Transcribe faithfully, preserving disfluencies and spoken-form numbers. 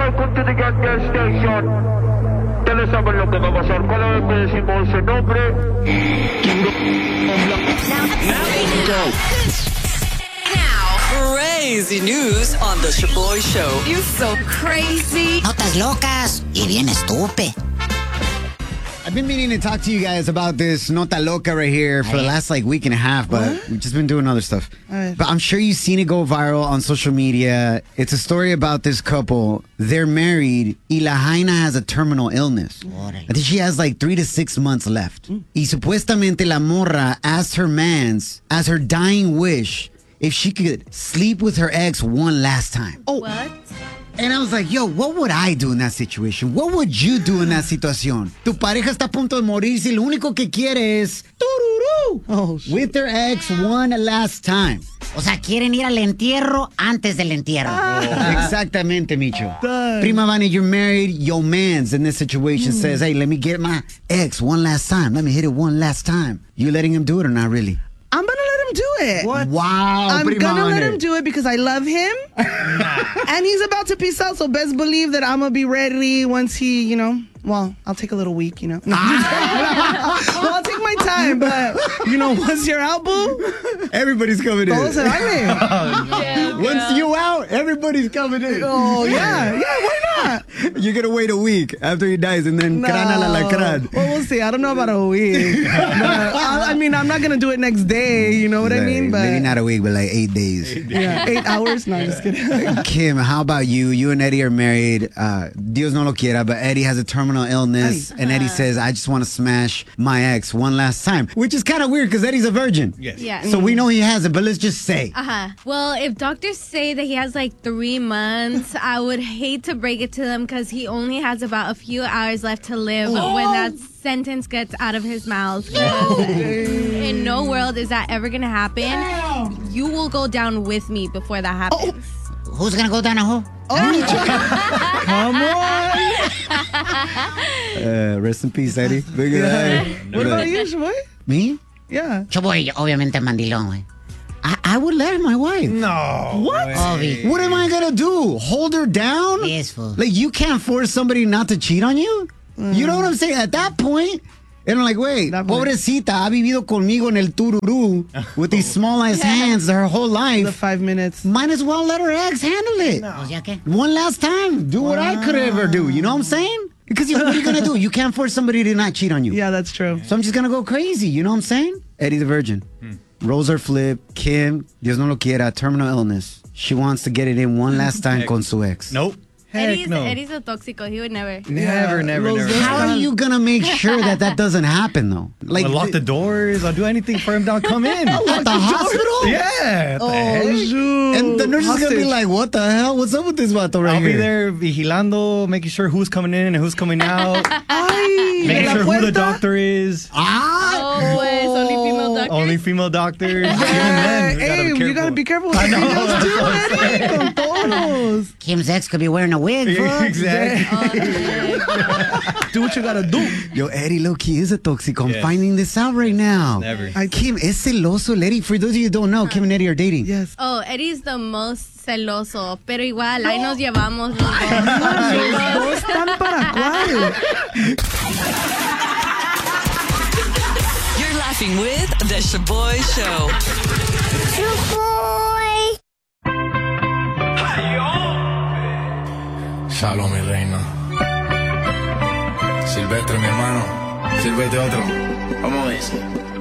welcome to the gas station. Ya le saben lo que va a pasar. Cada vez que decimos ese nombre. Go. Now, crazy news on the Shaboy Show. You're so crazy. Notas locas y bien estúpido. I've been meaning to talk to you guys about this Nota Loca right here for the last like week and a half, but what? We've just been doing other stuff. Right. But I'm sure you've seen it go viral on social media. It's a story about this couple. They're married. Y la Jaina has a terminal illness. I think she has like three to six months left. Mm. Y supuestamente la morra asked her mans, as her dying wish, if she could sleep with her ex one last time. Oh, what? And I was like, yo, what would I do in that situation? What would you do in that situación? Tu pareja está a punto de morir y lo único que quiere es tururú, oh, with their ex one last time. O sea, quieren ir al entierro antes del entierro. Ah. Exactamente, Micho. Dang. Prima Vani, you're married. Your man's in this situation mm. says, hey, let me get my ex one last time. Let me hit it one last time. You letting him do it or not really? I'm going to let him do it. What? Wow. I'm going to let him do it because I love him. And he's about to peace out, so best believe that I'm going to be ready once he, you know, well, I'll take a little week, you know. No. Well, I'll take my time, but, you know, once you're out, boo. Everybody's coming in. Oh, yeah, once you out, everybody's coming in. Oh, yeah. Yeah, why not? You're going to wait a week after he dies and then no. crana la lacran. Well, we'll see. I don't know about a week. But I, I mean, I'm not going to do it next day, you know what like, I mean? But maybe not a week, but like eight days. Eight days. Yeah, eight hours? No, I'm just kidding. Kim, how about you? You and Eddie are married. Uh, Dios no lo quiera, but Eddie has a terminal illness. Ay. And Eddie says, I just want to smash my ex one last time. Which is kind of weird because Eddie's a virgin. Yes. Yeah. So we know he has it, but let's just say. Uh-huh. Well, if doctors say that he has like three months, I would hate to break it to them because he only has about a few hours left to live oh. when that sentence gets out of his mouth. Oh. In no world is that ever going to happen. Damn. You will go down with me before that happens. Oh. Who's going to go down a hole? Oh, come on. Uh, rest in peace, Eddie. Look at that. What about you, Shaboy? Me? Yeah. Shaboy, obviamente mandilón, güey. I, I would let my wife. No. What? Obvi. What am I going to do? Hold her down? Yes, fool. Like, you can't force somebody not to cheat on you? Mm. You know what I'm saying? At that point, and I'm like, wait, pobrecita, ha vivido conmigo en el tururú with these small-ass hands her whole life. The five minutes. Might as well let her ex handle it. No. One last time. Do what wow. I could ever do. You know what I'm saying? Because what are you going to do? You can't force somebody to not cheat on you. Yeah, that's true. So I'm just going to go crazy. You know what I'm saying? Eddie the Virgin. Hmm. Roles are flipped. Kim, Dios no lo quiera, terminal illness. She wants to get it in one last time con su ex. Nope. Eddie's, no. Eddie's a tóxico. He would never. Never, never, never. How are you going to make sure that that doesn't happen, though? Like, I'll lock the doors. I'll do anything for him to come in. At the hospital? Yeah. Oh, shoot. And the nurse is going to be like, what the hell? What's up with this vato right I'll here? I'll be there vigilando, making sure who's coming in and who's coming out. Ay, making sure who the doctor is. Ah. Oh, pues, only female doctors. Only female doctors. Yeah. Even then, we hey, gotta be careful. You got to be careful with I know. females too, Eddie. Con todos. Kim's ex could be wearing a wig, fool. Exactly. Do what you gotta do. Yo, Eddie low-key is a toxic. I'm yes. finding this out right now. Never. I, Kim, es celoso, Eddie. For those of you who don't know, Kim and Eddie are dating. Yes. Oh, Eddie's the most celoso. Pero igual, ahí nos llevamos los dos. Los dos están para cuál. You're laughing with The Shaboy Show. Shaboy. Shalom, mi reina. Silvestre, mi hermano. Sírvete otro. Vamos a ver.